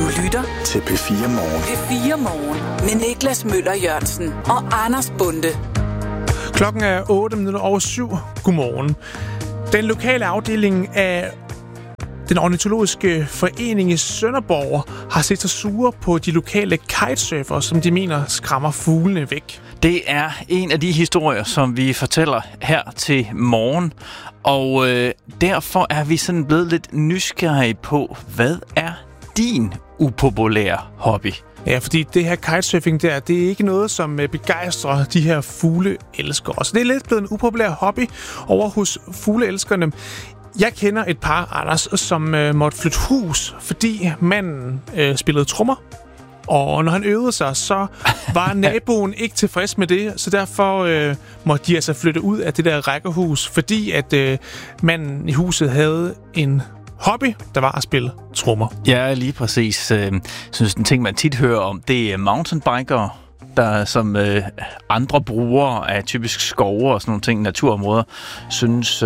lytter til P4 Morgen. P4 Morgen med Niklas Møller Jørgensen og Anders Bonde. Klokken er 8:07. Godmorgen. Den lokale afdeling af den ornitologiske forening i Sønderborg har set sig sure på de lokale kitesurfere, som de mener skræmmer fuglene væk. Det er en af de historier, som vi fortæller her til morgen, og derfor er vi sådan blevet lidt nysgerrige på, hvad er din upopulære hobby? Ja, fordi det her kitesurfing det er ikke noget, som begejstrer de her fugleelskere. Så det er lidt blevet en upopulær hobby over hos fugleelskerne. Jeg kender et par, Anders, som måtte flytte hus, fordi manden spillede trommer. Og når han øvede sig, så var naboen ikke tilfreds med det, så derfor måtte de altså flytte ud af det der rækkehus, fordi at manden i huset havde en hobby, der var at spille trommer. Ja, lige præcis. Jeg synes, en ting, man tit hører om, det er mountainbikere, der som andre brugere af typisk skove og sådan nogle ting, naturområder, synes,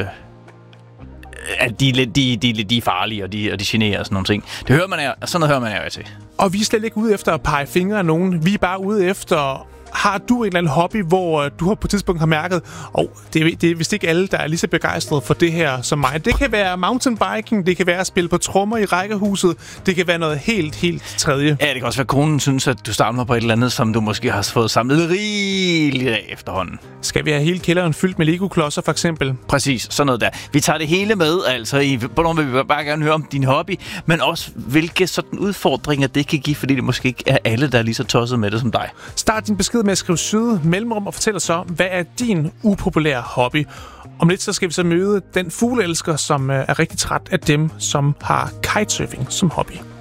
at de er farlige, og de generer og sådan nogle ting. Det hører man af, sådan noget hører man af til. Og vi er slet ikke ude efter at pege fingre af nogen. Vi er bare ude efter, har du en eller anden hobby, hvor du på et tidspunkt har mærket, det er vist ikke alle, der er lige så begejstret for det her som mig. Det kan være mountainbiking, det kan være at spille på trommer i rækkehuset, det kan være noget helt tredje. Ja, det kan også være, at konen synes, at du samler på et eller andet, som du måske har fået samlet rigeligt af efterhånden. Skal vi have hele kælderen fyldt med Lego-klodser for eksempel? Præcis, sådan noget der. Vi tager det hele med, altså. Hvornår vil vi bare gerne høre om din hobby, men også hvilke sådan udfordringer det kan give, fordi det måske ikke er alle, der er lige så tosset med det som dig. Start din besked med at skrive side mellemrum og fortæl os så, hvad er din upopulære hobby? Om lidt så skal vi så møde den fugleelsker, som er rigtig træt af dem, som har kitesurfing som hobby.